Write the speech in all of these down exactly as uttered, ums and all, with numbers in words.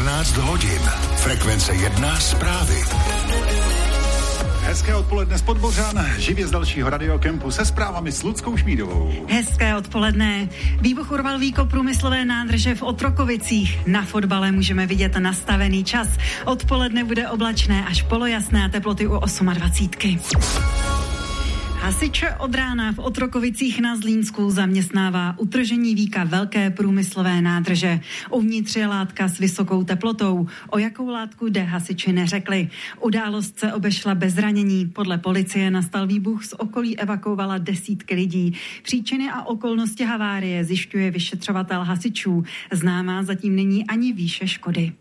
jedenáct hodin. Frekvence jedna zprávy. Hezké odpoledne z Podbořan, živě z dalšího radiokempu se zprávami s Luckou Šmídovou. Hezké odpoledne. Výbuch urval víko průmyslové nádrže v Otrokovicích. Na fotbale můžeme vidět nastavený čas. Odpoledne bude oblačné až polojasné a teploty u dvacítky osm. Hasiče od rána v Otrokovicích na Zlínsku zaměstnává utržení víka velké průmyslové nádrže. Uvnitř je látka s vysokou teplotou. O jakou látku jde, hasiči neřekli. Událost se obešla bez zranění. Podle policie nastal výbuch, z okolí evakuovala desítky lidí. Příčiny a okolnosti havárie zjišťuje vyšetřovatel hasičů. Známá zatím není ani výše škody.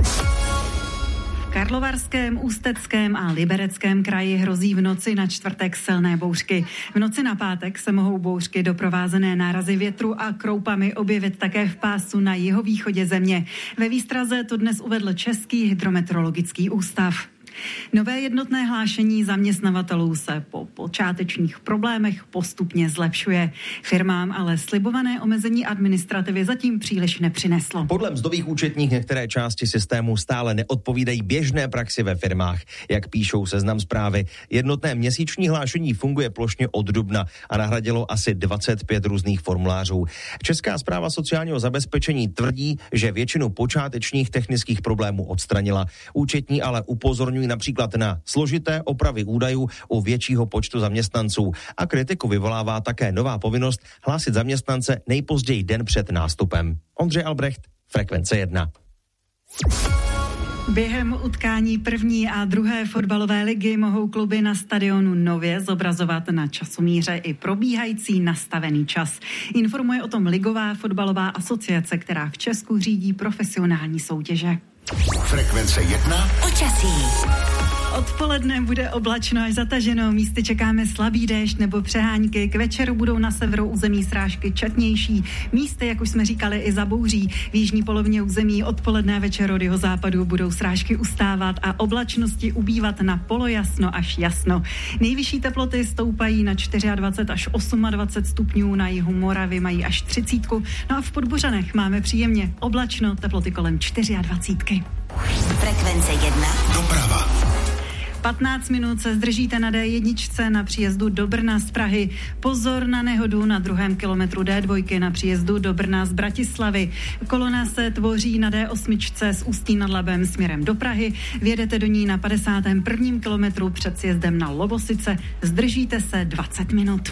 V Karlovarském, Ústeckém a Libereckém kraji hrozí v noci na čtvrtek silné bouřky. V noci na pátek se mohou bouřky doprovázené nárazy větru a kroupami objevit také v pásu na jihovýchodě země. Ve výstraze to dnes uvedl Český hydrometeorologický ústav. Nové jednotné hlášení zaměstnavatelů se po počátečních problémech postupně zlepšuje. Firmám ale slibované omezení administrativy zatím příliš nepřineslo. Podle mzdových účetních některé části systému stále neodpovídají běžné praxi ve firmách. Jak píšou Seznam Zprávy, jednotné měsíční hlášení funguje plošně od dubna a nahradilo asi dvacet pět různých formulářů. Česká správa sociálního zabezpečení tvrdí, že většinu počátečních technických problémů odstranila. Účetní ale upozorňují například na složité opravy údajů u většího počtu zaměstnanců. A kritiku vyvolává také nová povinnost hlásit zaměstnance nejpozději den před nástupem. Ondřej Albrecht, Frekvence jedna. Během utkání první a druhé fotbalové ligy mohou kluby na stadionu nově zobrazovat na časomíře i probíhající nastavený čas. Informuje o tom Ligová fotbalová asociace, která v Česku řídí profesionální soutěže. Frekvence jedna. Počasí. Odpoledne bude oblačno až zataženo, místy čekáme slabý déšť nebo přehánky, k večeru budou na severu území srážky četnější, místy, jak už jsme říkali, i zabouří. V jižní polovině území odpoledne a večer od jeho západu budou srážky ustávat a oblačnosti ubývat na polojasno až jasno. Nejvyšší teploty stoupají na dvacet čtyři až dvacet osm stupňů, na jihu Moravy mají až třicítku, no a v Podbořanech máme příjemně oblačno, teploty kolem dvacítky čtyři. Frekvence jedna. Doprava. patnáct minut se zdržíte na dé jedna na příjezdu do Brna z Prahy. Pozor na nehodu na druhém kilometru dé dva na příjezdu do Brna z Bratislavy. Kolona se tvoří na dé osm z Ústí nad Labem směrem do Prahy. Vjedete do ní na padesátém prvním kilometru před sjezdem na Lovosice. Zdržíte se dvacet minut.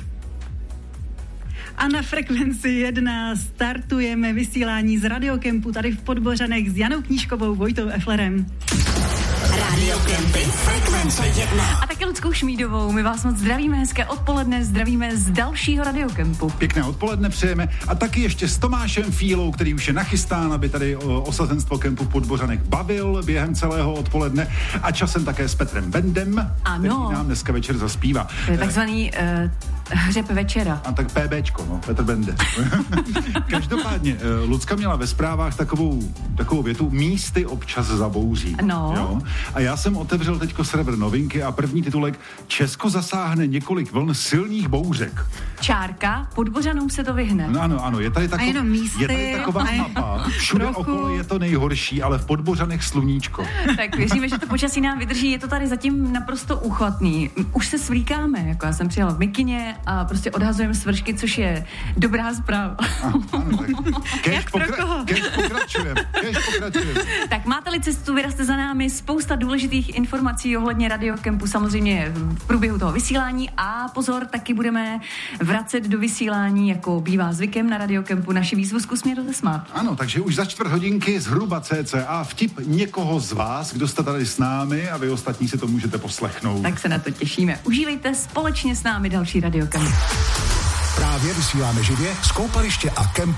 A na Frekvenci jedna startujeme vysílání z Radiokempu tady v Podbořanech s Janou Knížkovou, Vojtou Eflerem. Radiokempy Frekvence jedna. A taky Luckou Šmídovou. My vás moc zdravíme, hezké odpoledne, zdravíme z dalšího Radiokempu. Pěkné odpoledne přejeme a taky ještě s Tomášem Fílou, který už je nachystán, aby tady o, osazenstvo kempu v Podbořanech bavil během celého odpoledne, a časem také s Petrem Bendem, ano, který nám dneska večer zaspívá. To je takzvaný uh, hřeb večera. A tak PBčko, no, Petr Bende. Každopádně, Lucka měla ve zprávách takovou, takovou větu, místy občas zabouří. No. Jo? A já jsem otevřel teďko server Novinky a první titulek: Česko zasáhne několik vln silných bouřek. Čárka, Podbořanům se to vyhne. No, ano, ano, je tady, tako, místy, je tady taková mapa, všude trochu okolo je to nejhorší, ale v Podbořanech sluníčko. Tak věříme, že to počasí nám vydrží, je to tady zatím naprosto úchvatný. Už se svlíkáme, jako já jsem přijela v mikině a prostě odhazujeme svršky, což je dobrá zpráva. Ano, ano, tak kež, pokra- kež pokračujeme, kež pokračujeme. Tak máte-li cestu, vyrazte za námi, spousta důležitých informací ohledně Radiokempu samozřejmě v průběhu toho vysílání a pozor, taky budeme vracet do vysílání, jako bývá zvykem na Radiokempu, naši výzvu Zkus mě rozesmát. Ano, takže už za čtvrt hodinky zhruba cca vtip někoho z vás, kdo jste tady s námi, a vy ostatní si to můžete poslechnout. Tak se na to těšíme. Užívejte společně s námi další Radiokemp. Právě vysíláme živě z koupaliště a kempu